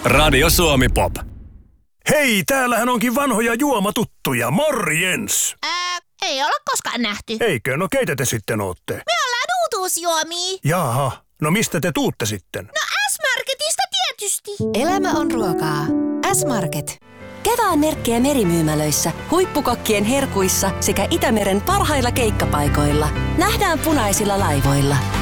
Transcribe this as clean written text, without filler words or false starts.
Radio Suomi Pop. Hei, täällähän onkin vanhoja juomatuttuja. Morjens! Ei olla koskaan nähty. Eikö? No keitä te sitten ootte? Me ollaan uutuusjuomia. Jaha, no mistä te tuutte sitten? No S-Marketista tietysti. Elämä on ruokaa. S-Market. Kevään merkkejä merimyymälöissä, huippukokkien herkuissa sekä Itämeren parhailla keikkapaikoilla. Nähdään punaisilla laivoilla.